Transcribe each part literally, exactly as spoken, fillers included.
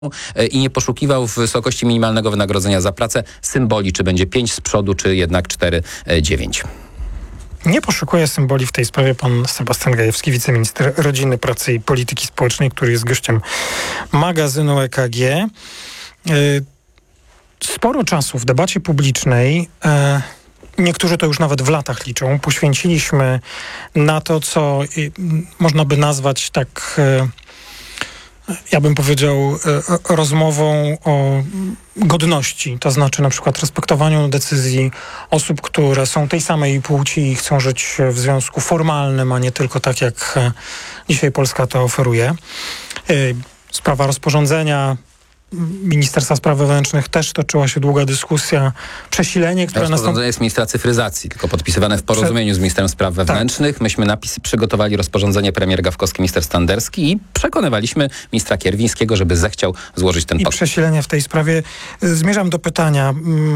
i nie poszukiwał w wysokości minimalnego wynagrodzenia za pracę symboli, czy będzie pięć z przodu, czy jednak cztery dziewięć. Nie poszukuje symboli w tej sprawie pan Sebastian Gajewski, wiceminister Rodziny, Pracy i Polityki Społecznej, który jest gościem magazynu E K G. Sporo czasu w debacie publicznej, niektórzy to już nawet w latach liczą, poświęciliśmy na to, co można by nazwać tak, ja bym powiedział, rozmową o godności, to znaczy na przykład respektowaniu decyzji osób, które są tej samej płci i chcą żyć w związku formalnym, a nie tylko tak, jak dzisiaj Polska to oferuje. Sprawa rozporządzenia Ministerstwa Spraw Wewnętrznych też toczyła się długa dyskusja, przesilenie, które Rozporządzenie nastąpiło. jest ministra cyfryzacji, tylko podpisywane w porozumieniu z Ministerstwem Spraw Wewnętrznych. Tak. Myśmy napisy przygotowali rozporządzenie premier Gawkowski, minister Standerski i przekonywaliśmy ministra Kierwińskiego, żeby zechciał złożyć ten podpis. I przesilenie w tej sprawie. Zmierzam do pytania.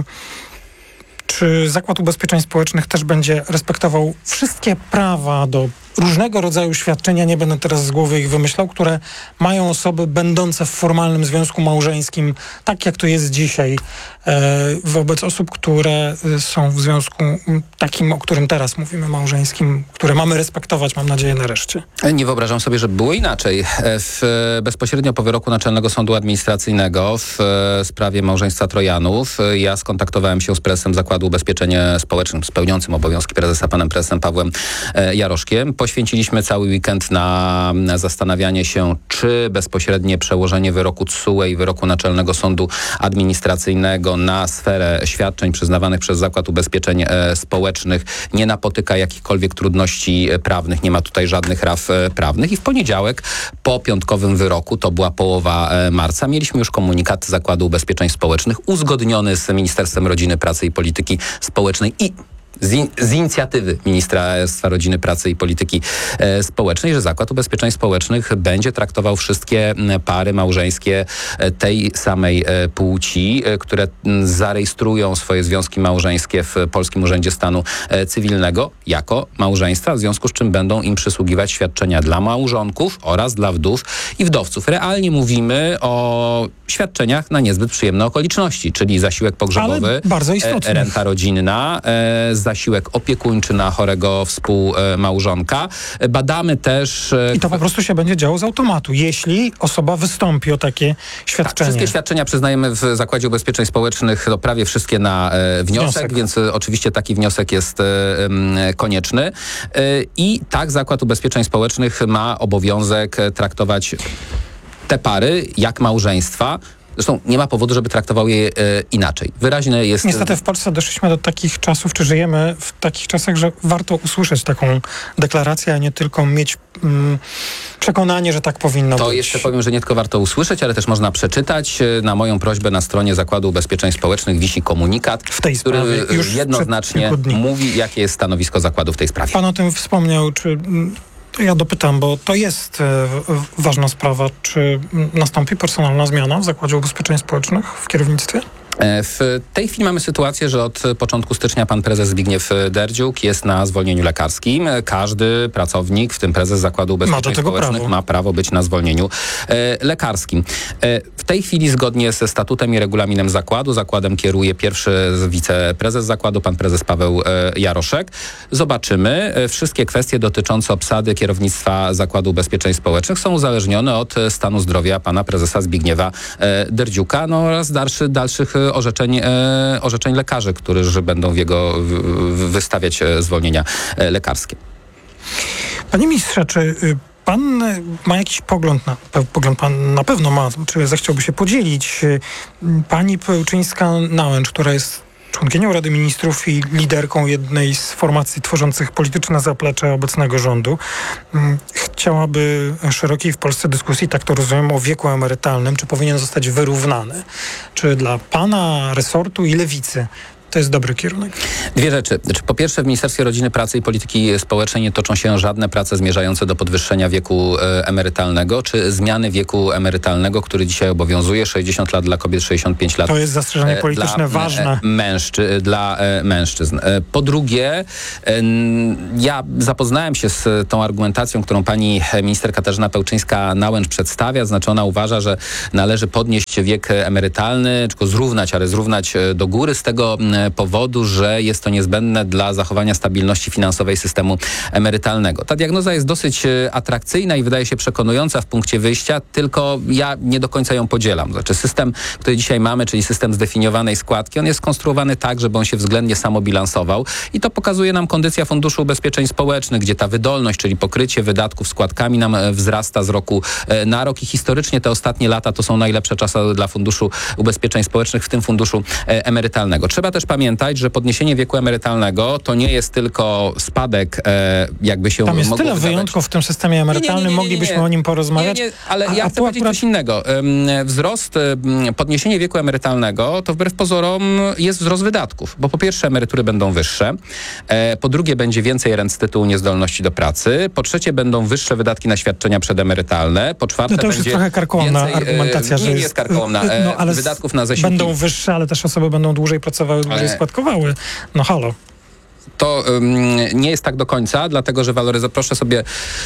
Czy Zakład Ubezpieczeń Społecznych też będzie respektował wszystkie prawa do różnego rodzaju świadczenia, nie będę teraz z głowy ich wymyślał, które mają osoby będące w formalnym związku małżeńskim, tak jak to jest dzisiaj, e, wobec osób, które są w związku takim, o którym teraz mówimy, małżeńskim, które mamy respektować, mam nadzieję, nareszcie. Nie wyobrażam sobie, żeby było inaczej. W, bezpośrednio po wyroku Naczelnego Sądu Administracyjnego w sprawie małżeństwa Trojanów ja skontaktowałem się z prezesem Zakładu Ubezpieczeń Społecznych, spełniającym obowiązki prezesa panem prezesem Pawłem Jaroszkiem. Poświęciliśmy cały weekend na, na zastanawianie się, czy bezpośrednie przełożenie wyroku T S U E i wyroku Naczelnego Sądu Administracyjnego na sferę świadczeń przyznawanych przez Zakład Ubezpieczeń e, Społecznych nie napotyka jakichkolwiek trudności prawnych, nie ma tutaj żadnych raf e, prawnych. I w poniedziałek po piątkowym wyroku, to była połowa e, marca, mieliśmy już komunikat Zakładu Ubezpieczeń Społecznych uzgodniony z Ministerstwem Rodziny, Pracy i Polityki Społecznej i Z, in, z inicjatywy Ministerstwa Rodziny, Pracy i Polityki e, Społecznej, że Zakład Ubezpieczeń Społecznych będzie traktował wszystkie pary małżeńskie e, tej samej e, płci, e, które m, zarejestrują swoje związki małżeńskie w Polskim Urzędzie Stanu e, Cywilnego jako małżeństwa, w związku z czym będą im przysługiwać świadczenia dla małżonków oraz dla wdów i wdowców. Realnie mówimy o świadczeniach na niezbyt przyjemne okoliczności, czyli zasiłek pogrzebowy, ale bardzo istotny. e, renta rodzinna, e, zasiłek opiekuńczy na chorego współmałżonka. Badamy też... I to po prostu się będzie działo z automatu, jeśli osoba wystąpi o takie świadczenie. Tak, wszystkie świadczenia przyznajemy w Zakładzie Ubezpieczeń Społecznych, no prawie wszystkie na e, wniosek, wniosek, więc e, oczywiście taki wniosek jest e, e, konieczny. E, I tak Zakład Ubezpieczeń Społecznych ma obowiązek traktować te pary jak małżeństwa. Zresztą nie ma powodu, żeby traktował je e, inaczej. Wyraźne jest... Niestety w Polsce doszliśmy do takich czasów, czy żyjemy w takich czasach, że warto usłyszeć taką deklarację, a nie tylko mieć mm, przekonanie, że tak powinno to być. To jeszcze powiem, że nie tylko warto usłyszeć, ale też można przeczytać. Na moją prośbę na stronie Zakładu Ubezpieczeń Społecznych wisi komunikat, w tej który sprawie już jednoznacznie mówi, jakie jest stanowisko zakładu w tej sprawie. Pan o tym wspomniał, czy... To ja dopytam, bo to jest e, ważna sprawa. Czy nastąpi personalna zmiana w Zakładzie Ubezpieczeń Społecznych w kierownictwie? W tej chwili mamy sytuację, że od początku stycznia pan prezes Zbigniew Derdziuk jest na zwolnieniu lekarskim. Każdy pracownik, w tym prezes Zakładu Ubezpieczeń ma Społecznych, prawo. ma prawo być na zwolnieniu e, lekarskim. E, w tej chwili zgodnie ze statutem i regulaminem zakładu, zakładem kieruje pierwszy wiceprezes zakładu, pan prezes Paweł e, Jaroszek. Zobaczymy. E, wszystkie kwestie dotyczące obsady kierownictwa Zakładu Ubezpieczeń Społecznych są uzależnione od stanu zdrowia pana prezesa Zbigniewa e, Derdziuka, no oraz dalszy, dalszych orzeczeń, e, orzeczeń lekarzy, którzy będą w jego w, w, wystawiać zwolnienia e, lekarskie. Panie ministrze, czy pan ma jakiś pogląd, na, pogląd pan na pewno ma, czy zechciałby się podzielić? Pani Pełczyńska-Nałęcz, która jest członkinią Rady Ministrów i liderką jednej z formacji tworzących polityczne zaplecze obecnego rządu, chciałaby szerokiej w Polsce dyskusji, tak to rozumiem, o wieku emerytalnym, czy powinien zostać wyrównany. Czy dla pana resortu i lewicy to jest dobry kierunek? Dwie rzeczy. Po pierwsze, w Ministerstwie Rodziny, Pracy i Polityki Społecznej nie toczą się żadne prace zmierzające do podwyższenia wieku e, emerytalnego, czy zmiany wieku emerytalnego, który dzisiaj obowiązuje, sześćdziesiąt lat dla kobiet, sześćdziesiąt pięć lat To jest zastrzeżenie polityczne dla, ważne. E, mężczy, dla e, mężczyzn. E, po drugie, e, ja zapoznałem się z tą argumentacją, którą pani minister Katarzyna Pełczyńska-Nałęcz przedstawia. Znaczy ona uważa, że należy podnieść wiek emerytalny, czy go zrównać, ale zrównać do góry z tego powodu, że jest to niezbędne dla zachowania stabilności finansowej systemu emerytalnego. Ta diagnoza jest dosyć atrakcyjna i wydaje się przekonująca w punkcie wyjścia, tylko ja nie do końca ją podzielam. Znaczy system, który dzisiaj mamy, czyli system zdefiniowanej składki, on jest skonstruowany tak, żeby on się względnie samobilansował i to pokazuje nam kondycja Funduszu Ubezpieczeń Społecznych, gdzie ta wydolność, czyli pokrycie wydatków składkami nam wzrasta z roku na rok i historycznie te ostatnie lata to są najlepsze czasy dla Funduszu Ubezpieczeń Społecznych, w tym funduszu emerytalnego. Trzeba też pamiętać, że podniesienie wieku emerytalnego to nie jest tylko spadek, e, jakby się Tam jest mogło tyle wydawać. wyjątków w tym systemie emerytalnym, Nie, nie, nie, nie, nie, nie. moglibyśmy o nim porozmawiać. Nie, nie, ale a, ja a chcę tu powiedzieć akurat... coś innego. Wzrost, podniesienie wieku emerytalnego to wbrew pozorom jest wzrost wydatków, bo po pierwsze emerytury będą wyższe, e, po drugie będzie więcej rent z tytułu niezdolności do pracy, po trzecie będą wyższe wydatki na świadczenia przedemerytalne, po czwarte No to już będzie jest trochę karkołomna więcej, argumentacja, e, że nie jest, jest karkołomna. E, no, ale wydatków na zasiłki będą wyższe, ale też osoby będą dłużej pracowały, dłużej Ale- składkowały. No halo. To um, nie jest tak do końca, dlatego że waloryzacja, proszę sobie,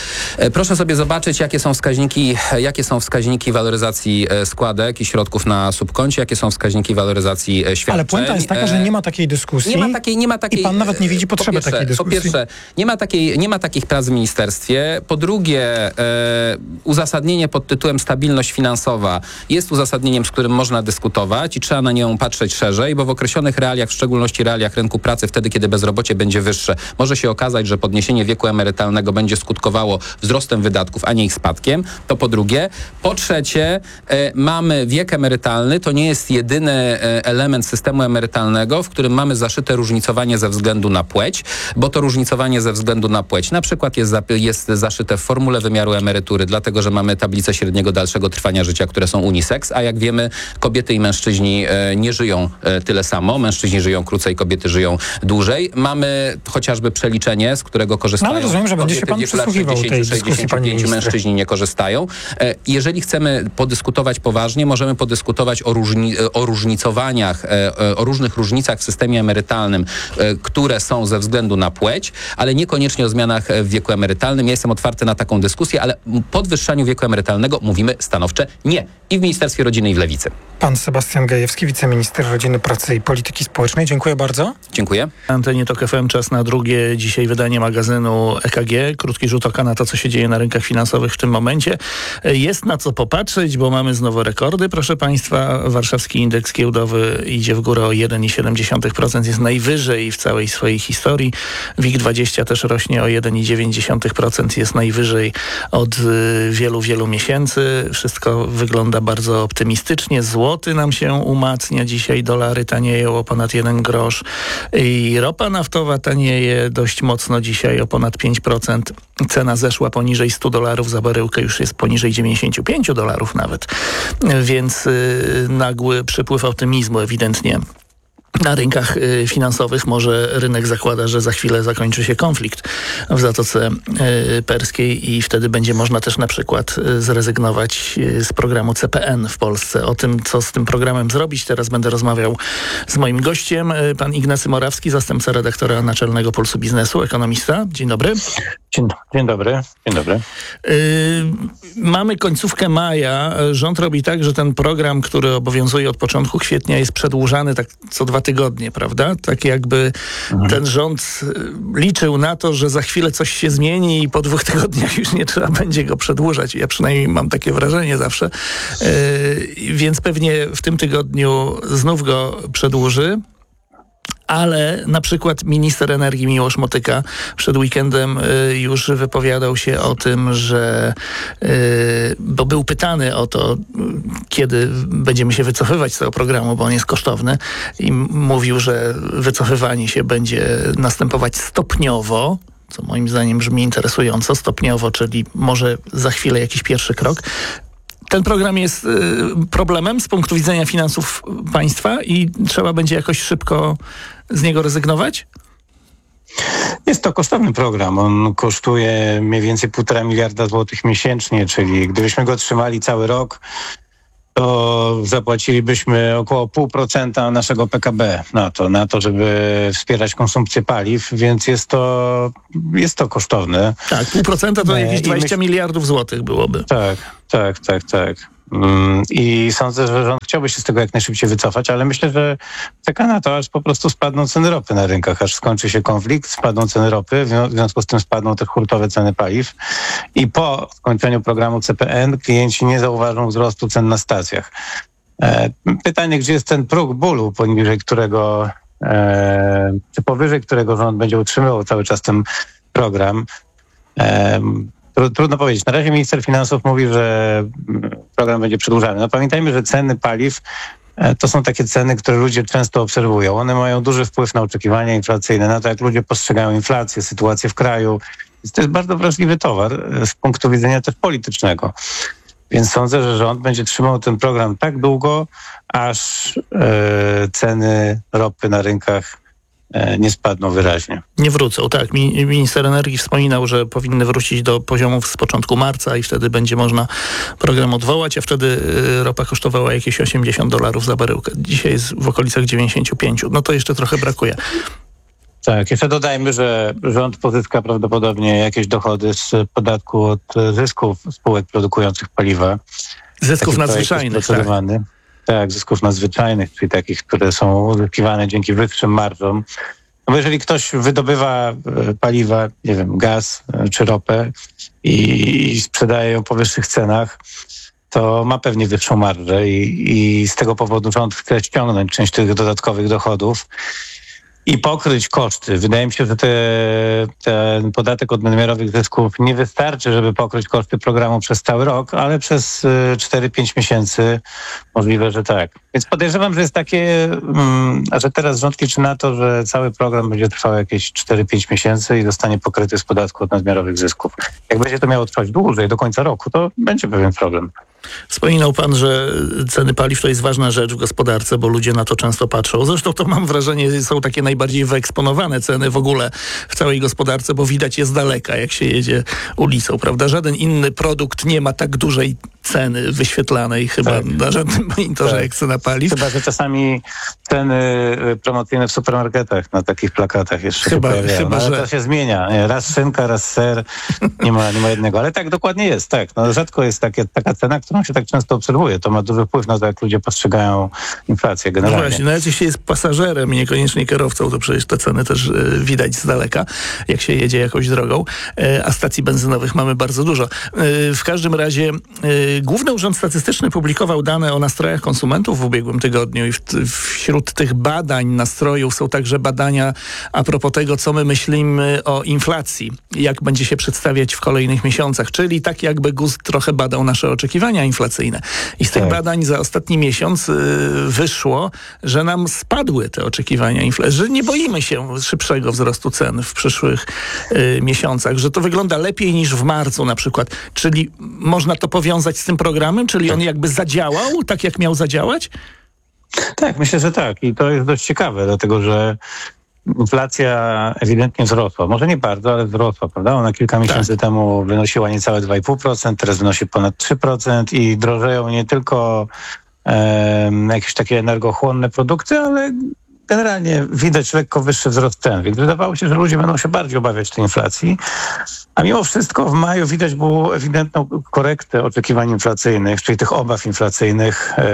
e, proszę sobie zobaczyć, jakie są wskaźniki, jakie są wskaźniki waloryzacji e, składek i środków na subkoncie, jakie są wskaźniki waloryzacji e, świadczeń. Ale puenta jest taka, że nie ma takiej dyskusji. Nie ma takiej, nie ma takiej, I pan nawet nie widzi potrzeby po pierwsze, takiej dyskusji. Po pierwsze, nie ma, takiej, nie ma takich prac w ministerstwie. Po drugie, e, uzasadnienie pod tytułem stabilność finansowa jest uzasadnieniem, z którym można dyskutować i trzeba na nią patrzeć szerzej, bo w określonych realiach, w szczególności realiach rynku pracy, wtedy, kiedy bezrobocie będzie wyższe, może się okazać, że podniesienie wieku emerytalnego będzie skutkowało wzrostem wydatków, a nie ich spadkiem. To po drugie. Po trzecie, e, mamy wiek emerytalny. To nie jest jedyny e, element systemu emerytalnego, w którym mamy zaszyte różnicowanie ze względu na płeć, bo to różnicowanie ze względu na płeć na przykład jest, za, jest zaszyte w formule wymiaru emerytury, dlatego, że mamy tablice średniego dalszego trwania życia, które są unisex, a jak wiemy, kobiety i mężczyźni e, nie żyją e, tyle samo. Mężczyźni żyją krócej, kobiety żyją dłużej. Mamy chociażby przeliczenie, z którego korzystają No, ale rozumiem, że będzie się kobiety pan w wieku lat przysłuchiwał tej sześćdziesiąt dyskusji, sześćdziesiąt panie pięć, ministrze. mężczyźni nie korzystają. E, Jeżeli chcemy podyskutować poważnie, możemy podyskutować o, różni, o różnicowaniach, e, o różnych różnicach w systemie emerytalnym, e, które są ze względu na płeć, ale niekoniecznie o zmianach w wieku emerytalnym. Ja jestem otwarty na taką dyskusję, ale podwyższaniu wieku emerytalnego mówimy stanowcze nie. I w Ministerstwie Rodziny, i w Lewicy. Pan Sebastian Gajewski, wiceminister Rodziny, Pracy i Polityki Społecznej. Dziękuję bardzo. Dziękuję. Antenie Tok F M czas na drugie dzisiaj wydanie magazynu E K G. Krótki rzut oka na to, co się dzieje na rynkach finansowych w tym momencie. Jest na co popatrzeć, bo mamy znowu rekordy. Proszę Państwa, warszawski indeks giełdowy idzie w górę o jeden przecinek siedem procent. Jest najwyżej w całej swojej historii. WIG dwadzieścia też rośnie o jeden przecinek dziewięć procent. Jest najwyżej od wielu, wielu miesięcy. Wszystko wygląda bardzo optymistycznie. Złoty nam się umacnia. Dzisiaj dolary tanieją o ponad jeden grosz. I ropa naftowa tanieje dość mocno dzisiaj o ponad pięć procent. Cena zeszła poniżej stu dolarów za baryłkę, już jest poniżej dziewięćdziesięciu pięciu dolarów nawet. Więc yy, nagły przypływ optymizmu ewidentnie na rynkach y, finansowych. Może rynek zakłada, że za chwilę zakończy się konflikt w Zatoce y, Perskiej i wtedy będzie można też na przykład y, zrezygnować y, z programu C P N w Polsce. O tym, co z tym programem zrobić, teraz będę rozmawiał z moim gościem, y, pan Ignacy Morawski, zastępca redaktora naczelnego Pulsu Biznesu, ekonomista. Dzień dobry. Dzień, dzień dobry, dzień dobry. Yy, mamy końcówkę maja. Rząd robi tak, że ten program, który obowiązuje od początku kwietnia, jest przedłużany tak co dwa tygodnie, prawda? Tak jakby mhm. ten rząd liczył na to, że za chwilę coś się zmieni i po dwóch tygodniach już nie trzeba będzie go przedłużać. Ja przynajmniej mam takie wrażenie zawsze. Yy, więc pewnie w tym tygodniu znów go przedłuży. Ale na przykład minister energii Miłosz Motyka przed weekendem y, już wypowiadał się o tym, że y, bo był pytany o to, y, kiedy będziemy się wycofywać z tego programu, bo on jest kosztowny, i m- mówił, że wycofywanie się będzie następować stopniowo, co moim zdaniem brzmi interesująco, stopniowo, czyli może za chwilę jakiś pierwszy krok. ten program jest y, problemem z punktu widzenia finansów państwa i trzeba będzie jakoś szybko z niego rezygnować? Jest to kosztowny program. On kosztuje mniej więcej półtora miliarda złotych miesięcznie, czyli gdybyśmy go trzymali cały rok, to zapłacilibyśmy około pół procenta naszego P K B na to, na to, żeby wspierać konsumpcję paliw, więc jest to, jest to kosztowne. Tak, pół procenta to jakieś I dwadzieścia myśl... miliardów złotych byłoby. Tak, tak, tak, tak. I sądzę, że rząd chciałby się z tego jak najszybciej wycofać, ale myślę, że czeka na to, aż po prostu spadną ceny ropy na rynkach, aż skończy się konflikt, spadną ceny ropy, w związku z tym spadną też hurtowe ceny paliw i po skończeniu programu C P N klienci nie zauważą wzrostu cen na stacjach. Pytanie, gdzie jest ten próg bólu, poniżej którego, czy powyżej którego rząd będzie utrzymywał cały czas ten program. Trudno powiedzieć. Na razie minister finansów mówi, że program będzie przedłużany. No pamiętajmy, że ceny paliw to są takie ceny, które ludzie często obserwują. One mają duży wpływ na oczekiwania inflacyjne, na to, jak ludzie postrzegają inflację, sytuację w kraju. To jest bardzo wrażliwy towar z punktu widzenia też politycznego. Więc sądzę, że rząd będzie trzymał ten program tak długo, aż e, ceny ropy na rynkach nie spadną wyraźnie. Nie wrócą, tak. Minister energii wspominał, że powinny wrócić do poziomów z początku marca i wtedy będzie można program odwołać, a wtedy ropa kosztowała jakieś osiemdziesiąt dolarów za baryłkę. Dzisiaj jest w okolicach dziewięćdziesiąt pięć. No to jeszcze trochę brakuje. Tak, jeszcze dodajmy, że rząd pozyska prawdopodobnie jakieś dochody z podatku od zysków spółek produkujących paliwa. Zysków nadzwyczajnych, tak. Tak, zysków nadzwyczajnych, czyli takich, które są uzyskiwane dzięki wyższym marżom. No bo jeżeli ktoś wydobywa paliwa, nie wiem, gaz czy ropę i, i sprzedaje ją po wyższych cenach, to ma pewnie wyższą marżę i, i z tego powodu rząd chce ściągnąć część tych dodatkowych dochodów i pokryć koszty. Wydaje mi się, że te, ten podatek od nadmiarowych zysków nie wystarczy, żeby pokryć koszty programu przez cały rok, ale przez cztery pięć miesięcy możliwe, że tak. Więc podejrzewam, że jest takie, a że teraz rząd liczy na to, że cały program będzie trwał jakieś cztery pięć miesięcy i zostanie pokryty z podatku od nadmiarowych zysków. Jak będzie to miało trwać dłużej, do końca roku, to będzie pewien problem. Wspominał pan, że ceny paliw to jest ważna rzecz w gospodarce, bo ludzie na to często patrzą. Zresztą to mam wrażenie, są takie najbardziej wyeksponowane ceny w ogóle w całej gospodarce, bo widać je z daleka, jak się jedzie ulicą, prawda? Żaden inny produkt nie ma tak dużej ceny wyświetlanej chyba tak. na żadnym monitorze tak. jak cena paliw. Chyba, że czasami ceny promocyjne w supermarketach na takich plakatach jeszcze chyba, się pojawiają. Chyba, no, ale że... to się zmienia. Nie? Raz szynka, raz ser. Nie ma, nie ma jednego. Ale tak dokładnie jest. Tak. No, rzadko jest takie, taka cena, którą się tak często obserwuje. To ma duży wpływ na to, jak ludzie postrzegają inflację generalnie. No właśnie, nawet jeśli jest pasażerem, niekoniecznie kierowcą, to przecież te ceny też y, widać z daleka, jak się jedzie jakąś drogą. Y, a stacji benzynowych mamy bardzo dużo. Y, w każdym razie y, Główny Urząd Statystyczny publikował dane o nastrojach konsumentów w ubiegłym tygodniu i w, wśród tych badań nastrojów są także badania a propos tego, co my myślimy o inflacji, jak będzie się przedstawiać w kolejnych miesiącach, czyli tak jakby G U S trochę badał nasze oczekiwania inflacyjne. I z tych tak. badań za ostatni miesiąc y, wyszło, że nam spadły te oczekiwania inflacji, że nie boimy się szybszego wzrostu cen w przyszłych y, miesiącach, że to wygląda lepiej niż w marcu na przykład. Czyli można to powiązać z tym programem? Czyli on jakby zadziałał tak, jak miał zadziałać? Tak, myślę, że tak. I to jest dość ciekawe, dlatego że inflacja ewidentnie wzrosła. Może nie bardzo, ale wzrosła, prawda? Ona kilka miesięcy tak. temu wynosiła niecałe dwa i pół procent, teraz wynosi ponad trzy procent i drożeją nie tylko e, jakieś takie energochłonne produkty, ale generalnie widać lekko wyższy wzrost cen. Więc wydawało się, że ludzie będą się bardziej obawiać tej inflacji. A mimo wszystko w maju widać było ewidentną korektę oczekiwań inflacyjnych, czyli tych obaw inflacyjnych e,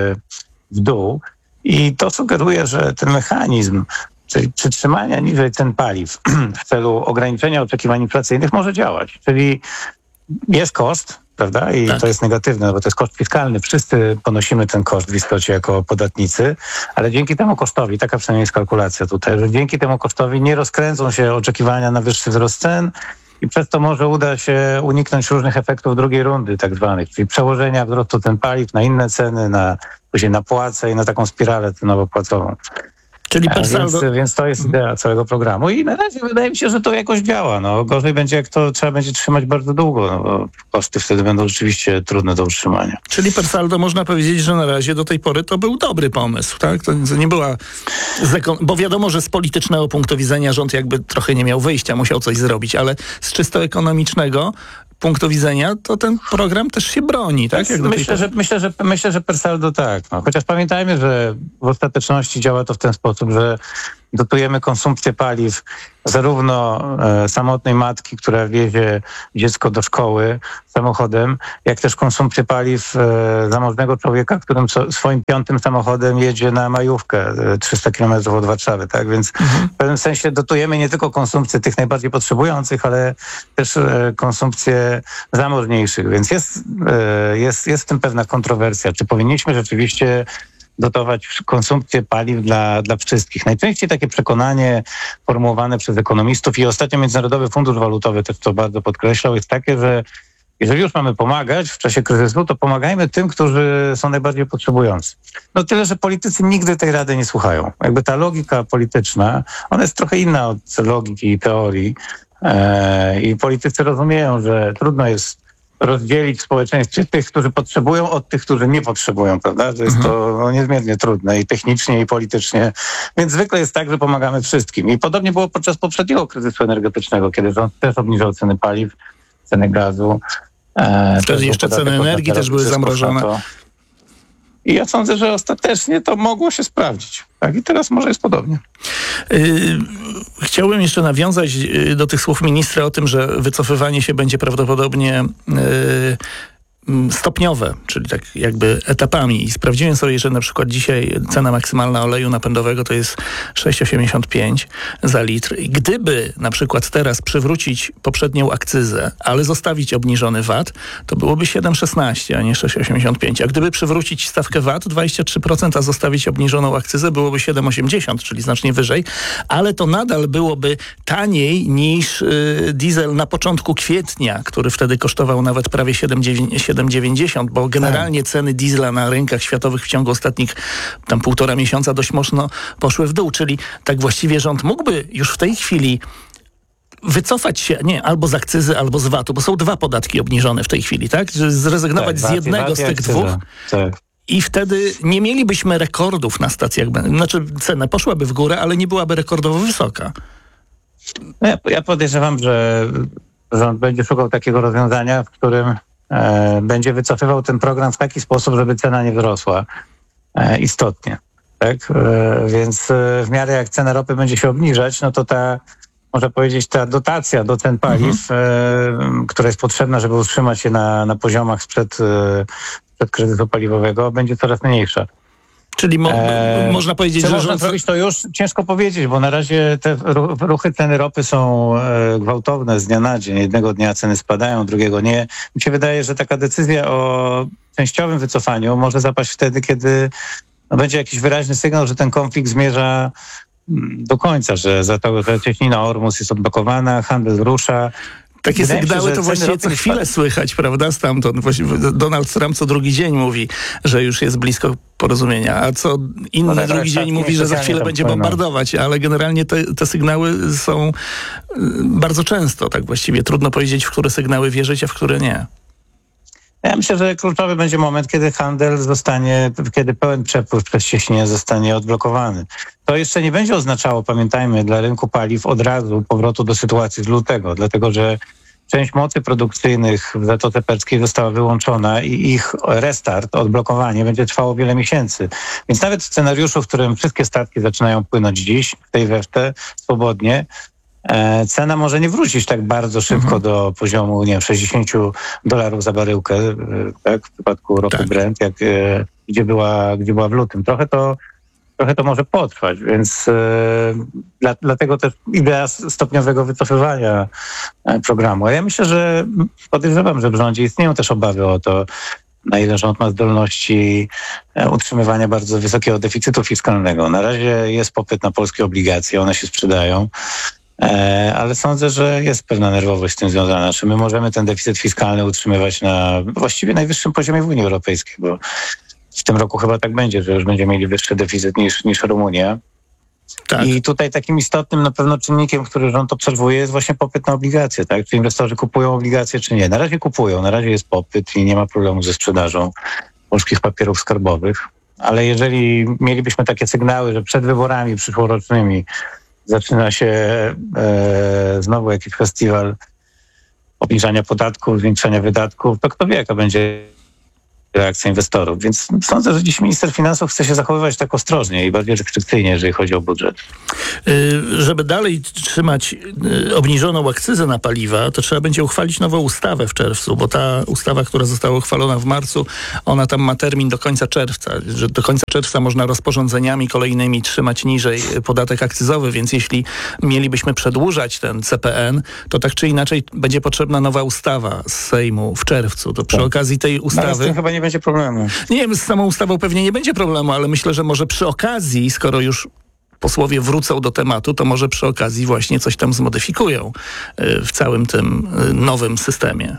w dół. I to sugeruje, że ten mechanizm, czyli przytrzymania niżej cen paliw w celu ograniczenia oczekiwań inflacyjnych może działać. Czyli jest koszt, prawda? I tak. to jest negatywne, bo to jest koszt fiskalny. Wszyscy ponosimy ten koszt w istocie jako podatnicy, ale dzięki temu kosztowi, taka przynajmniej jest kalkulacja tutaj, że dzięki temu kosztowi nie rozkręcą się oczekiwania na wyższy wzrost cen i przez to może uda się uniknąć różnych efektów drugiej rundy tak zwanych, czyli przełożenia wzrostu cen paliw na inne ceny, na, później na płace i na taką spiralę cenowo-płacową. Czyli A per Więc, saldo... więc to jest idea całego programu i na razie wydaje mi się, że to jakoś działa. No, gorzej będzie, jak to trzeba będzie trzymać bardzo długo, no, bo koszty wtedy będą rzeczywiście trudne do utrzymania. Czyli per saldo można powiedzieć, że na razie do tej pory to był dobry pomysł, tak? To nie była... Bo wiadomo, że z politycznego punktu widzenia rząd jakby trochę nie miał wyjścia, musiał coś zrobić, ale z czysto ekonomicznego punktu widzenia, to ten program też się broni, tak? Jak do tej myślę, że, myślę, że, myślę, że per saldo tak. No. Chociaż pamiętajmy, że w ostateczności działa to w ten sposób, że dotujemy konsumpcję paliw zarówno e, samotnej matki, która wiezie dziecko do szkoły samochodem, jak też konsumpcję paliw e, zamożnego człowieka, którym so, swoim piątym samochodem jedzie na majówkę e, trzysta kilometrów od Warszawy. Tak? Więc mhm. w pewnym sensie dotujemy nie tylko konsumpcję tych najbardziej potrzebujących, ale też e, konsumpcję zamożniejszych. Więc jest, e, jest, jest w tym pewna kontrowersja. Czy powinniśmy rzeczywiście dotować konsumpcję paliw dla, dla wszystkich. Najczęściej takie przekonanie formułowane przez ekonomistów i ostatnio Międzynarodowy Fundusz Walutowy też to bardzo podkreślał, jest takie, że jeżeli już mamy pomagać w czasie kryzysu, to pomagajmy tym, którzy są najbardziej potrzebujący. No tyle, że politycy nigdy tej rady nie słuchają. Jakby ta logika polityczna, ona jest trochę inna od logiki i teorii e, i politycy rozumieją, że trudno jest rozdzielić w społeczeństwie tych, którzy potrzebują, od tych, którzy nie potrzebują, prawda? To jest mhm. to no, niezmiernie trudne i technicznie, i politycznie. Więc zwykle jest tak, że pomagamy wszystkim. I podobnie było podczas poprzedniego kryzysu energetycznego, kiedy rząd też obniżał ceny paliw, ceny gazu. E, Wtedy jeszcze ceny energii też były zamrożone. I ja sądzę, że ostatecznie to mogło się sprawdzić. Tak? I teraz może jest podobnie. Yy, chciałbym jeszcze nawiązać do tych słów ministra o tym, że wycofywanie się będzie prawdopodobnie yy, stopniowe, czyli tak jakby etapami. I sprawdziłem sobie, że na przykład dzisiaj cena maksymalna oleju napędowego to jest sześć osiemdziesiąt pięć za litr. I gdyby na przykład teraz przywrócić poprzednią akcyzę, ale zostawić obniżony V A T, to byłoby siedem szesnaście, a nie sześć osiemdziesiąt pięć. A gdyby przywrócić stawkę V A T dwadzieścia trzy procent, a zostawić obniżoną akcyzę, byłoby siedem osiemdziesiąt, czyli znacznie wyżej, ale to nadal byłoby taniej niż yy, diesel na początku kwietnia, który wtedy kosztował nawet prawie siedem dziewięćdziesiąt, bo generalnie tak. ceny diesla na rynkach światowych w ciągu ostatnich tam półtora miesiąca dość mocno poszły w dół, czyli tak właściwie rząd mógłby już w tej chwili wycofać się, nie, albo z akcyzy, albo z V A T-u, bo są dwa podatki obniżone w tej chwili, tak? Że zrezygnować tak, z jednego z tych dwóch. Tak. I wtedy nie mielibyśmy rekordów na stacjach, znaczy cena poszłaby w górę, ale nie byłaby rekordowo wysoka. Ja, ja podejrzewam, że rząd będzie szukał takiego rozwiązania, w którym e, będzie wycofywał ten program w taki sposób, żeby cena nie wzrosła e, istotnie. Tak? E, więc e, w miarę jak cena ropy będzie się obniżać, no to ta, można powiedzieć, ta dotacja do cen paliw, mhm. e, która jest potrzebna, żeby utrzymać je na, na poziomach sprzed, e, sprzed kryzysu paliwowego, będzie coraz mniejsza. Czyli mo- eee, można powiedzieć, że... że można rząd... zrobić to już ciężko powiedzieć, bo na razie te ruchy ceny ropy są e, gwałtowne z dnia na dzień. Jednego dnia ceny spadają, drugiego nie. Mi się wydaje, że taka decyzja o częściowym wycofaniu może zapaść wtedy, kiedy no, będzie jakiś wyraźny sygnał, że ten konflikt zmierza do końca, że za to, że cieśnina Ormus jest odblokowana, handel rusza. Takie Wydaje sygnały się, to właściwie co chwilę słychać, prawda, stamtąd. Donald Trump co drugi dzień mówi, że już jest blisko porozumienia, a co inny no, drugi dzień mówi, że za chwilę będzie bombardować, ale generalnie te, te sygnały są bardzo często, tak właściwie. Trudno powiedzieć, w które sygnały wierzyć, a w które nie. Ja myślę, że kluczowy będzie moment, kiedy handel zostanie, kiedy pełen przepływ przez cieśninę zostanie odblokowany. To jeszcze nie będzie oznaczało, pamiętajmy, dla rynku paliw od razu powrotu do sytuacji z lutego, dlatego że część mocy produkcyjnych w Zatoce Perskiej została wyłączona i ich restart, odblokowanie będzie trwało wiele miesięcy. Więc nawet w scenariuszu, w którym wszystkie statki zaczynają płynąć dziś, w tej weftę, swobodnie, cena może nie wrócić tak bardzo szybko mhm. do poziomu, nie wiem, sześćdziesiąt dolarów za baryłkę, tak, w przypadku ropy tak. Brent, jak, gdzie, była, gdzie była w lutym. Trochę to, trochę to może potrwać, więc e, dla, dlatego też idea stopniowego wycofywania programu. A ja myślę, że podejrzewam, że w rządzie istnieją też obawy o to, na ile rząd ma zdolności utrzymywania bardzo wysokiego deficytu fiskalnego. Na razie jest popyt na polskie obligacje, one się sprzedają. Ale sądzę, że jest pewna nerwowość z tym związana. Czy my możemy ten deficyt fiskalny utrzymywać na właściwie najwyższym poziomie w Unii Europejskiej, bo w tym roku chyba tak będzie, że już będziemy mieli wyższy deficyt niż, niż Rumunia. Tak. I tutaj takim istotnym na pewno czynnikiem, który rząd obserwuje, jest właśnie popyt na obligacje, tak? Czy inwestorzy kupują obligacje, czy nie. Na razie kupują, na razie jest popyt i nie ma problemu ze sprzedażą polskich papierów skarbowych. Ale jeżeli mielibyśmy takie sygnały, że przed wyborami przyszłorocznymi zaczyna się e, znowu jakiś festiwal obniżania podatków, zwiększania wydatków, to kto wie, jaka będzie reakcja inwestorów. Więc sądzę, że dziś minister finansów chce się zachowywać tak ostrożnie i bardziej restrykcyjnie, jeżeli chodzi o budżet. Yy, żeby dalej trzymać yy, obniżoną akcyzę na paliwa, to trzeba będzie uchwalić nową ustawę w czerwcu, bo ta ustawa, która została uchwalona w marcu, ona tam ma termin do końca czerwca, że do końca czerwca można rozporządzeniami kolejnymi trzymać niżej podatek akcyzowy, więc jeśli mielibyśmy przedłużać ten C P N, to tak czy inaczej będzie potrzebna nowa ustawa z Sejmu w czerwcu. To przy Tak. okazji tej ustawy... No, z tym chyba nie będzie problemu. Nie wiem, z samą ustawą pewnie nie będzie problemu, ale myślę, że może przy okazji, skoro już posłowie wrócą do tematu, to może przy okazji właśnie coś tam zmodyfikują w całym tym nowym systemie.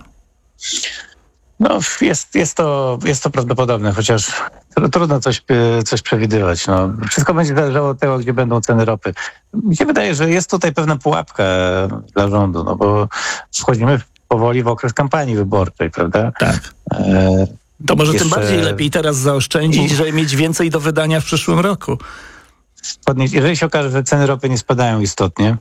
No, jest, jest, to, jest to prawdopodobne, chociaż trudno coś, coś przewidywać. No. Wszystko będzie zależało od tego, gdzie będą ceny ropy. Mi się wydaje, że jest tutaj pewna pułapka dla rządu, no bo wchodzimy powoli w okres kampanii wyborczej, prawda? Tak. E- To może Jeszcze... tym bardziej lepiej teraz zaoszczędzić, żeby mieć więcej do wydania w przyszłym roku. Podnieść. Jeżeli się okaże, że ceny ropy nie spadają istotnie,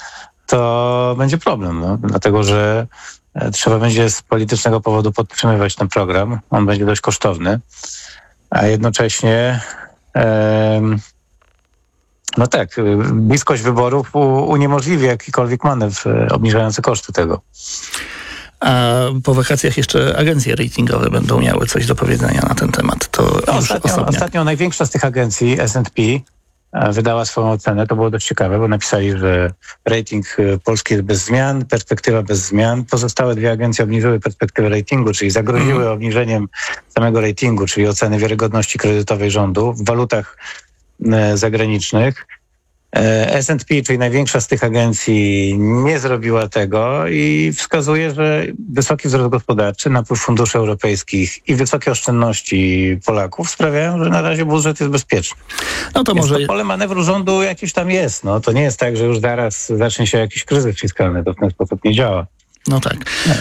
to będzie problem, no, dlatego że trzeba będzie z politycznego powodu podtrzymywać ten program. On będzie dość kosztowny, a jednocześnie em, no tak, bliskość wyborów u, uniemożliwi jakikolwiek manewr obniżający koszty tego. A po wakacjach jeszcze agencje ratingowe będą miały coś do powiedzenia na ten temat. To No, już ostatnio, osobniak. ostatnio największa z tych agencji, S and P, wydała swoją ocenę. To było dość ciekawe, bo napisali, że rating Polski jest bez zmian, perspektywa bez zmian. Pozostałe dwie agencje obniżyły perspektywę ratingu, czyli zagroziły mm. obniżeniem samego ratingu, czyli oceny wiarygodności kredytowej rządu w walutach zagranicznych. S and P, czyli największa z tych agencji, nie zrobiła tego i wskazuje, że wysoki wzrost gospodarczy, napływ funduszy europejskich i wysokie oszczędności Polaków sprawiają, że na razie budżet jest bezpieczny. No to Więc może... to pole manewru rządu jakieś tam jest. No, to nie jest tak, że już zaraz zacznie się jakiś kryzys fiskalny. To w ten sposób nie działa. No tak.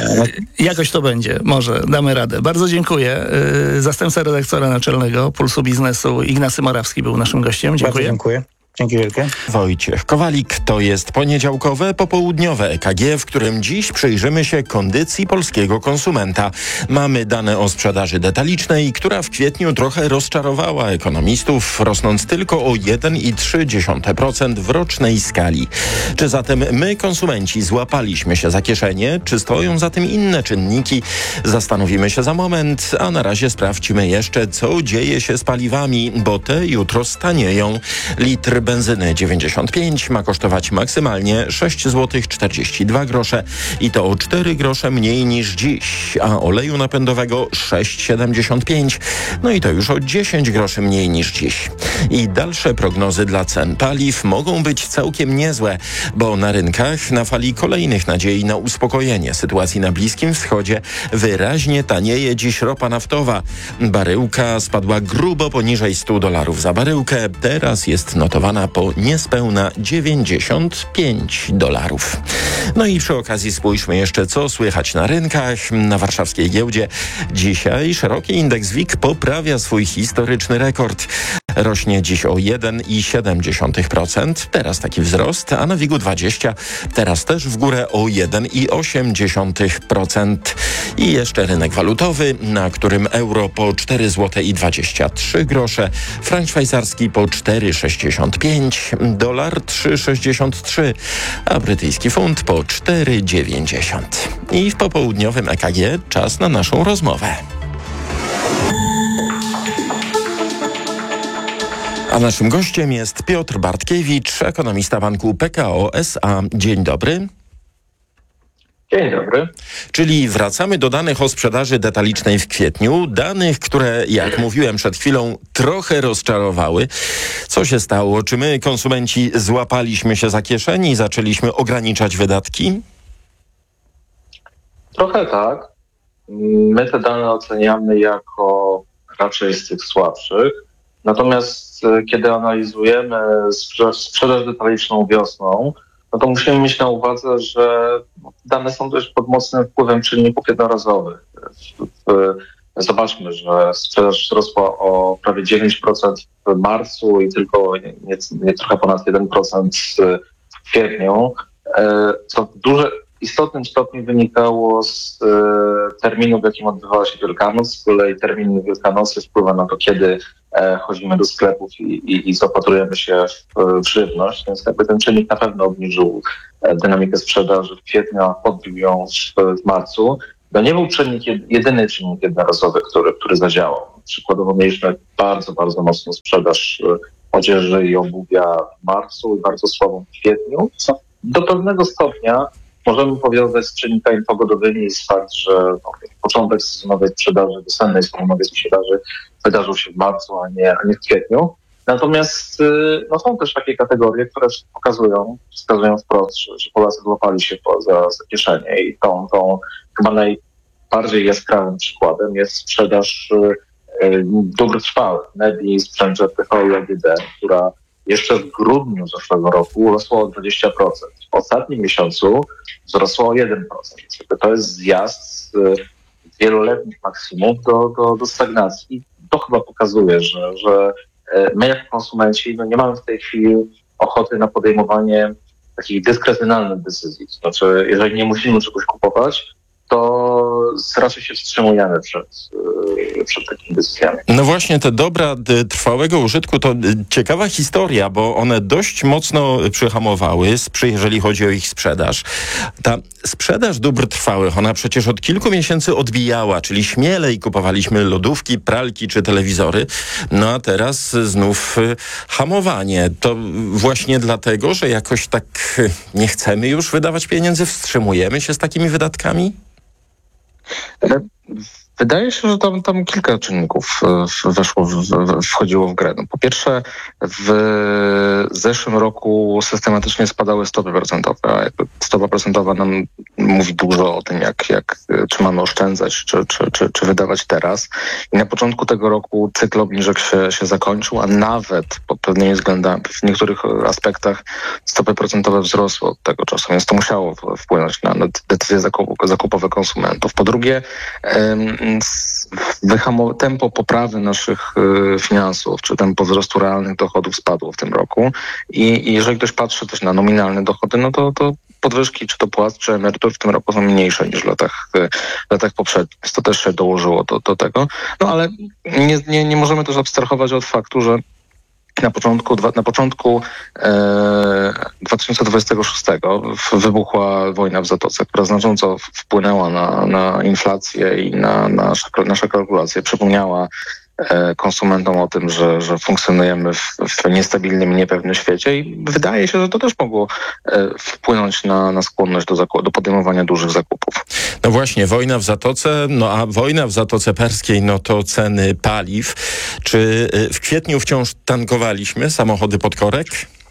Jakoś to będzie. Może damy radę. Bardzo dziękuję. Zastępca redaktora naczelnego Pulsu Biznesu Ignacy Morawski był naszym gościem. Dziękuję. Bardzo dziękuję. Dzięki wielkie. Wojciech Kowalik, to jest poniedziałkowe, popołudniowe E K G, w którym dziś przyjrzymy się kondycji polskiego konsumenta. Mamy dane o sprzedaży detalicznej, która w kwietniu trochę rozczarowała ekonomistów, rosnąc tylko o jeden i trzy dziesiąte procent w rocznej skali. Czy zatem my, konsumenci, złapaliśmy się za kieszenie? Czy stoją za tym inne czynniki? Zastanowimy się za moment, a na razie sprawdźmy jeszcze, co dzieje się z paliwami, bo te jutro stanieją. Litr benzyny dziewięćdziesiąt pięć ma kosztować maksymalnie sześć złotych czterdzieści dwa grosze i to o cztery grosze mniej niż dziś, a oleju napędowego sześć siedemdziesiąt pięć, no i to już o dziesięć groszy mniej niż dziś. I dalsze prognozy dla cen paliw mogą być całkiem niezłe, bo na rynkach na fali kolejnych nadziei na uspokojenie sytuacji na Bliskim Wschodzie wyraźnie tanieje dziś ropa naftowa. Baryłka spadła grubo poniżej stu dolarów za baryłkę, teraz jest notowana po niespełna dziewięćdziesiąt pięć dolarów. No i przy okazji spójrzmy jeszcze, co słychać na rynkach. Na warszawskiej giełdzie dzisiaj szeroki indeks W I G poprawia swój historyczny rekord. Rośnie dziś o jeden i siedem dziesiątych procent, teraz taki wzrost, a na WIG-u dwadzieścia teraz też w górę o jeden i osiem dziesiątych procent. I jeszcze rynek walutowy, na którym euro po cztery złote i dwadzieścia trzy grosze, frank szwajcarski po cztery sześćdziesiąt pięć, dolar trzy sześćdziesiąt trzy, a brytyjski funt po cztery dziewięćdziesiąt. I w popołudniowym E K G czas na naszą rozmowę. A naszym gościem jest Piotr Bartkiewicz, ekonomista banku P K O S A. Dzień dobry. Dzień dobry. Czyli wracamy do danych o sprzedaży detalicznej w kwietniu. Danych, które, jak mówiłem przed chwilą, trochę rozczarowały. Co się stało? Czy my, konsumenci, złapaliśmy się za kieszeni i zaczęliśmy ograniczać wydatki? Trochę tak. My te dane oceniamy jako raczej z tych słabszych. Natomiast e, kiedy analizujemy sprzedaż, sprzedaż detaliczną wiosną, no to musimy mieć na uwadze, że dane są dość pod mocnym wpływem czynników jednorazowych. W, w, zobaczmy, że sprzedaż wzrosła o prawie dziewięć procent w marcu i tylko nie, nie, nie trochę ponad jeden procent w kwietniu, e, co w dużym, istotnym stopniu wynikało z e, terminu, w jakim odbywała się Wielkanoc. Z kolei termin Wielkanocy wpływa na to, kiedy e, chodzimy do sklepów i, i, i zaopatrujemy się w, w żywność, więc jakby ten czynnik na pewno obniżył e, dynamikę sprzedaży w kwietniu, a podbił ją w, w marcu. To nie był czynnik, jedyny czynnik jednorazowy, który, który zadziałał. Przykładowo mieliśmy bardzo, bardzo mocną sprzedaż e, odzieży i obuwia w marcu i bardzo słabą w kwietniu, co do pewnego stopnia możemy powiązać z czynnikami pogodowymi i z fakt, że no, początek sezonowej sprzedaży, wiosennej sezonowej sprzedaży wydarzył się w marcu, a nie, a nie w kwietniu. Natomiast no, są też takie kategorie, które pokazują, wskazują wprost, że, że Polacy złapali się po, za, za kieszenie i tą, tą chyba najbardziej jaskrawym przykładem jest sprzedaż y, dóbr trwałych, mebli, sprzętu P V i A G D, która jeszcze w grudniu zeszłego roku urosła o dwadzieścia procent. W ostatnim miesiącu wzrosła o jeden procent. To jest zjazd z wieloletnich maksimów do, do, do stagnacji. I to chyba pokazuje, że, że my jako konsumenci no nie mamy w tej chwili ochoty na podejmowanie takich dyskrecjonalnych decyzji. To znaczy, jeżeli nie musimy czegoś kupować, to raczej się wstrzymujemy przed, przed takimi decyzjami. No właśnie, te dobra trwałego użytku to ciekawa historia, bo one dość mocno przyhamowały, jeżeli chodzi o ich sprzedaż. Ta sprzedaż dóbr trwałych, ona przecież od kilku miesięcy odbijała, czyli śmielej kupowaliśmy lodówki, pralki czy telewizory, no a teraz znów hamowanie. To właśnie dlatego, że jakoś tak nie chcemy już wydawać pieniędzy, wstrzymujemy się z takimi wydatkami? Wydaje się, że tam, tam kilka czynników weszło, w, w, wchodziło w grę. No, po pierwsze, w zeszłym roku systematycznie spadały stopy procentowe, a jakby stopa procentowa nam mówi dużo o tym, jak, jak, czy mamy oszczędzać, czy, czy, czy, czy wydawać teraz. I na początku tego roku cykl obniżek się, się zakończył, a nawet pod pewnymi względami, w niektórych aspektach stopy procentowe wzrosły od tego czasu, więc to musiało wpłynąć na decyzje zakupowe konsumentów. Po drugie, Wyhamo- tempo poprawy naszych y, finansów, czy tempo wzrostu realnych dochodów spadło w tym roku i, i jeżeli ktoś patrzy też na nominalne dochody, no to, to podwyżki, czy to płac, czy emerytur w tym roku są mniejsze niż w latach, y, latach poprzednich. Więc to też się dołożyło do, do tego. No ale nie, nie, nie możemy też abstrahować od faktu, że Na początku, na początku e, dwa tysiące dwudziestego szóstego wybuchła wojna w Zatoce, która znacząco wpłynęła na, na inflację i na, na nasze, nasze kalkulacje. Przypomniała e, konsumentom o tym, że, że funkcjonujemy w, w niestabilnym i niepewnym świecie i wydaje się, że to też mogło e, wpłynąć na, na skłonność do, zaku- do podejmowania dużych zakupów. No właśnie, wojna w Zatoce, no a wojna w Zatoce Perskiej, no to ceny paliw. Czy w kwietniu wciąż tankowaliśmy samochody pod korek?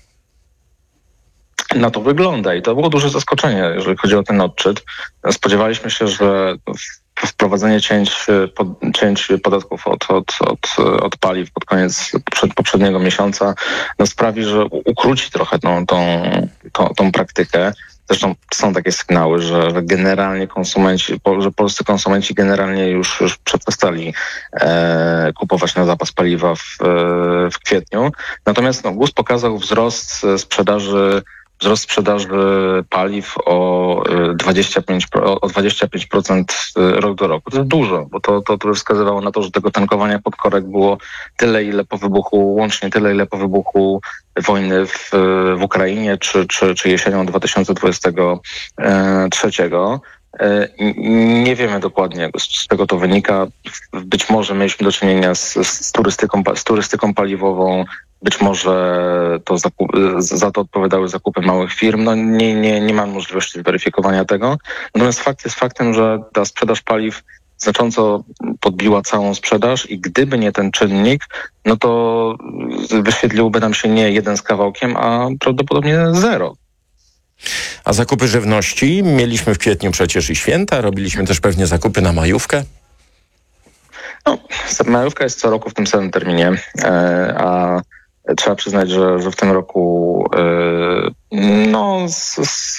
Na to wygląda i to było duże zaskoczenie, jeżeli chodzi o ten odczyt. Spodziewaliśmy się, że wprowadzenie cięć, pod, cięć podatków od, od, od, od paliw pod koniec przed poprzedniego miesiąca no sprawi, że ukróci trochę tą, tą, tą, tą praktykę. Zresztą są takie sygnały, że, że generalnie konsumenci, że polscy konsumenci generalnie już, już przestali e, kupować na zapas paliwa w, w kwietniu. Natomiast no, G U S pokazał wzrost sprzedaży Wzrost sprzedaży paliw o dwadzieścia pięć procent, o dwadzieścia pięć procent rok do roku. To jest dużo, bo to, to, to wskazywało na to, że tego tankowania pod korek było tyle, ile po wybuchu, łącznie tyle, ile po wybuchu wojny w, w Ukrainie, czy, czy, czy jesienią dwa tysiące dwudziestego trzeciego. Nie wiemy dokładnie, z czego to wynika. Być może mieliśmy do czynienia z, z, turystyką, z turystyką paliwową, być może to zakup, za to odpowiadały zakupy małych firm. No nie, nie, nie mam możliwości zweryfikowania tego. Natomiast fakt jest faktem, że ta sprzedaż paliw znacząco podbiła całą sprzedaż i gdyby nie ten czynnik, no to wyświetliłby nam się nie jeden z kawałkiem, a prawdopodobnie zero. A zakupy żywności? Mieliśmy w kwietniu przecież i święta, robiliśmy też pewnie zakupy na majówkę. No, majówka jest co roku w tym samym terminie, a Trzeba przyznać, że, że w tym roku no z, z,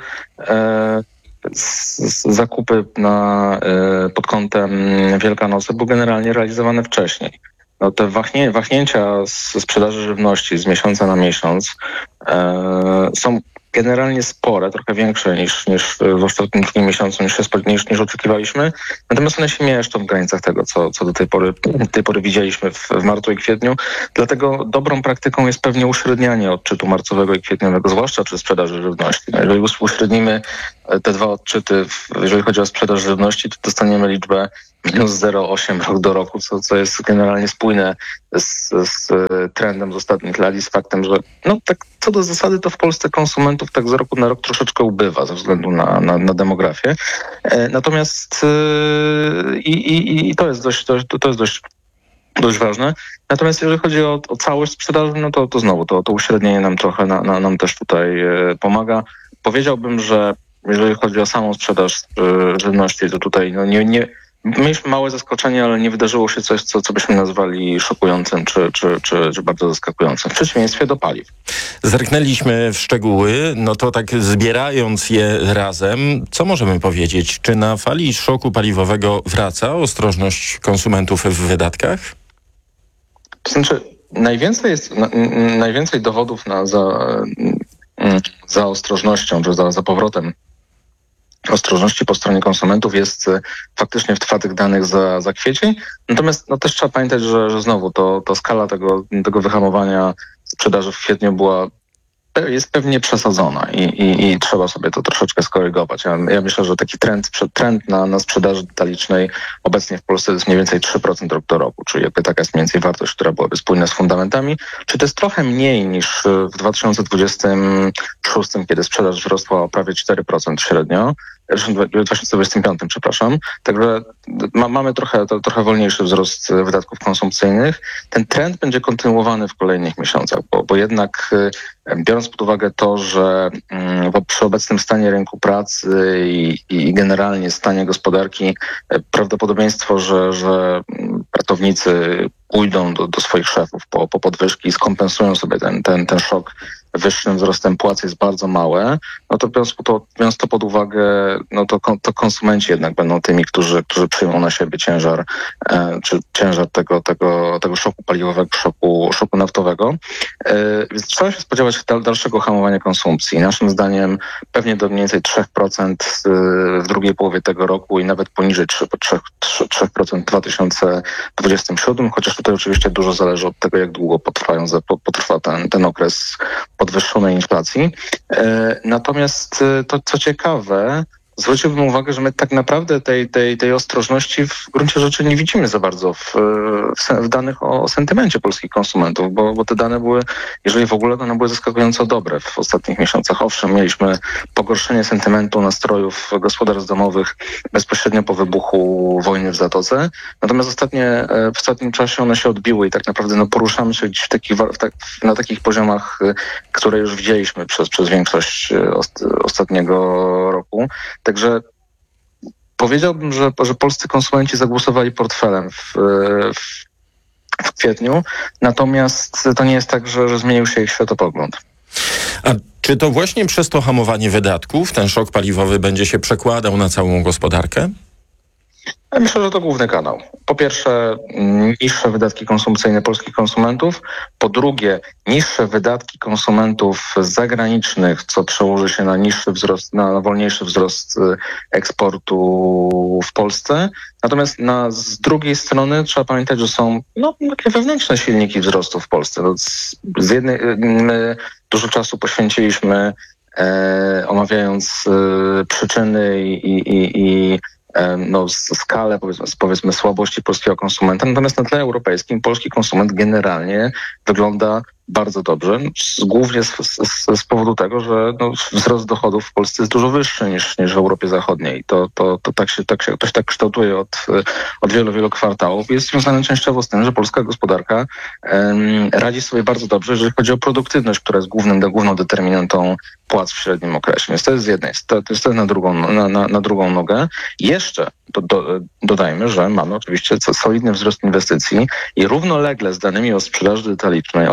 z, z zakupy na, pod kątem Wielkanocy były generalnie realizowane wcześniej. No te wahnię, wahnięcia z sprzedaży żywności z miesiąca na miesiąc e, są generalnie spore, trochę większe niż, niż w ostatnim drugim miesiącu, niż, się spod, niż, niż oczekiwaliśmy. Natomiast one się mieszczą w granicach tego, co, co do tej pory, tej pory widzieliśmy w, w marcu i kwietniu. Dlatego dobrą praktyką jest pewnie uśrednianie odczytu marcowego i kwietniowego, zwłaszcza przy sprzedaży żywności. No jeżeli uśrednimy te dwa odczyty, jeżeli chodzi o sprzedaż żywności, to dostaniemy liczbę minus zero przecinek osiem rok do roku, co, co jest generalnie spójne z, z trendem z ostatnich lat i z faktem, że no tak co do zasady to w Polsce konsumentów tak z roku na rok troszeczkę ubywa ze względu na, na, na demografię. E, natomiast yy, i, i to jest dość, dość, to jest dość dość ważne. Natomiast jeżeli chodzi o, o całość sprzedaży, no to, to znowu to, to uśrednienie nam trochę na, na, nam też tutaj e, pomaga. Powiedziałbym, że jeżeli chodzi o samą sprzedaż e, żywności, to tutaj no nie, nie mieliśmy małe zaskoczenie, ale nie wydarzyło się coś, co, co byśmy nazwali szokującym czy, czy, czy, czy bardzo zaskakującym. W przeciwieństwie do paliw. Zerknęliśmy w szczegóły, no to tak zbierając je razem, co możemy powiedzieć? Czy na fali szoku paliwowego wraca ostrożność konsumentów w wydatkach? To znaczy, najwięcej jest, na, najwięcej dowodów na, za, za ostrożnością, czy za, za powrotem ostrożności po stronie konsumentów jest faktycznie w trwałych danych za, za kwiecień. Natomiast no, też trzeba pamiętać, że, że znowu to, to skala tego, tego wyhamowania sprzedaży w kwietniu była jest pewnie przesadzona i, i, i trzeba sobie to troszeczkę skorygować. Ja, ja myślę, że taki trend, trend na, na sprzedaży detalicznej obecnie w Polsce to jest mniej więcej trzy procent rok do roku, czyli jakby taka jest mniej więcej wartość, która byłaby spójna z fundamentami. Czy to jest trochę mniej niż w dwa tysiące dwudziestym szóstym, kiedy sprzedaż wzrosła o prawie cztery procent średnio, w dwa tysiące dwudziestym piątym, przepraszam. Także ma, mamy trochę, to, trochę wolniejszy wzrost wydatków konsumpcyjnych. Ten trend będzie kontynuowany w kolejnych miesiącach, bo, bo jednak biorąc pod uwagę to, że mm, przy obecnym stanie rynku pracy i, i generalnie stanie gospodarki prawdopodobieństwo, że, że pracownicy pójdą do, do swoich szefów po, po podwyżki i skompensują sobie ten, ten, ten szok wyższym wzrostem płac jest bardzo małe, no to biorąc to, biorąc to pod uwagę, no to, to konsumenci jednak będą tymi, którzy, którzy przyjmą na siebie ciężar, e, czy ciężar tego, tego, tego szoku paliwowego, szoku, szoku naftowego. E, więc trzeba się spodziewać dal, dalszego hamowania konsumpcji. Naszym zdaniem pewnie do mniej więcej trzy procent w drugiej połowie tego roku i nawet poniżej trzy procent w dwa tysiące dwudziestym siódmym, chociaż tutaj oczywiście dużo zależy od tego, jak długo potrwają, potrwa ten, ten okres podwyższonej inflacji. E, natomiast to, co ciekawe, zwróciłbym uwagę, że my tak naprawdę tej, tej, tej ostrożności w gruncie rzeczy nie widzimy za bardzo w, w, w danych o sentymencie polskich konsumentów, bo, bo te dane były, jeżeli w ogóle, one były zaskakująco dobre w ostatnich miesiącach. Owszem, mieliśmy pogorszenie sentymentu nastrojów gospodarstw domowych bezpośrednio po wybuchu wojny w Zatoce, natomiast ostatnie, w ostatnim czasie one się odbiły i tak naprawdę no, poruszamy się gdzieś w takich, w tak, na takich poziomach, które już widzieliśmy przez, przez większość ost, ostatniego roku. Także powiedziałbym, że, że polscy konsumenci zagłosowali portfelem w, w, w kwietniu, natomiast to nie jest tak, że, że zmienił się ich światopogląd. A czy to właśnie przez to hamowanie wydatków ten szok paliwowy będzie się przekładał na całą gospodarkę? Ja myślę, że to główny kanał. Po pierwsze, niższe wydatki konsumpcyjne polskich konsumentów. Po drugie, niższe wydatki konsumentów zagranicznych, co przełoży się na niższy wzrost, na wolniejszy wzrost eksportu w Polsce. Natomiast na, z drugiej strony trzeba pamiętać, że są no, takie wewnętrzne silniki wzrostu w Polsce. No, z, z jednej, my dużo czasu poświęciliśmy e, omawiając e, przyczyny i, i, i no, skalę powiedzmy, powiedzmy słabości polskiego konsumenta. Natomiast na tle europejskim polski konsument generalnie wygląda bardzo dobrze, głównie z, z, z powodu tego, że no, wzrost dochodów w Polsce jest dużo wyższy niż, niż w Europie Zachodniej. To, to, to, tak się, tak się, to się tak kształtuje od, od wielu, wielu kwartałów. Jest związane częściowo z tym, że polska gospodarka um, radzi sobie bardzo dobrze, jeżeli chodzi o produktywność, która jest głównym, główną determinantą płac w średnim okresie. Więc to jest z jednej, to, to jest na drugą, na, na, na drugą nogę. Jeszcze do, do, dodajmy, że mamy oczywiście solidny wzrost inwestycji i równolegle z danymi o sprzedaży detalicznej o dziewiątej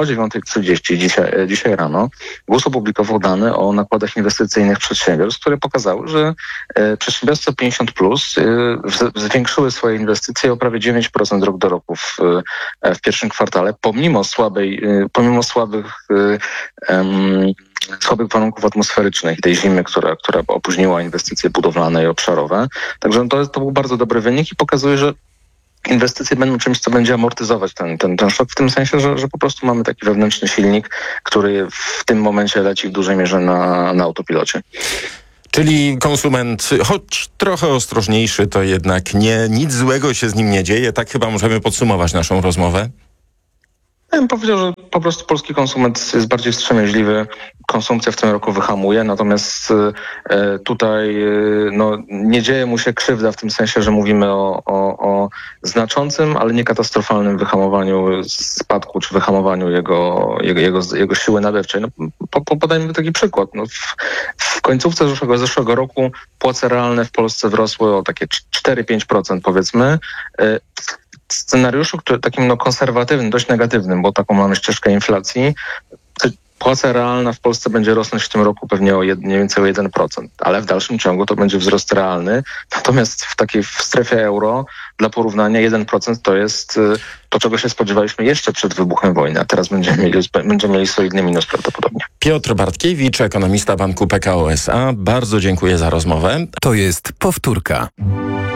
dziewięć trzydzieści dzisiaj, dzisiaj rano G U S opublikował dane o nakładach inwestycyjnych przedsiębiorstw, które pokazały, że przedsiębiorstwa pięćdziesiąt plus zwiększyły swoje inwestycje o prawie dziewięć procent rok do roku w, w pierwszym kwartale, pomimo słabej, pomimo słabych um, słabych warunków atmosferycznych, tej zimy, która, która opóźniła inwestycje budowlane i obszarowe. Także to, to był bardzo dobry wynik i pokazuje, że inwestycje będą czymś, co będzie amortyzować ten, ten, ten szok, w tym sensie, że, że po prostu mamy taki wewnętrzny silnik, który w tym momencie leci w dużej mierze na, na autopilocie. Czyli konsument, choć trochę ostrożniejszy, to jednak nie, nic złego się z nim nie dzieje. Tak chyba możemy podsumować naszą rozmowę. Ja bym powiedział, że po prostu polski konsument jest bardziej wstrzemięźliwy. Konsumpcja w tym roku wyhamuje, natomiast e, tutaj e, no, nie dzieje mu się krzywda w tym sensie, że mówimy o, o, o znaczącym, ale nie katastrofalnym wyhamowaniu spadku czy wyhamowaniu jego, jego, jego, jego siły nabywczej. No, po, po, podajmy taki przykład. No, w, w końcówce zeszłego, zeszłego roku płace realne w Polsce wrosły o takie cztery pięć procent powiedzmy. E, w scenariuszu, który takim no, konserwatywnym, dość negatywnym, bo taką mamy ścieżkę inflacji, płaca realna w Polsce będzie rosnąć w tym roku pewnie o jed, mniej więcej o jeden procent, ale w dalszym ciągu to będzie wzrost realny. Natomiast w takiej w strefie euro, dla porównania, jeden procent to jest to, czego się spodziewaliśmy jeszcze przed wybuchem wojny, a teraz będziemy mieli, będziemy mieli solidny minus prawdopodobnie. Piotr Bartkiewicz, ekonomista Banku P K O S A. Bardzo dziękuję za rozmowę. To jest powtórka.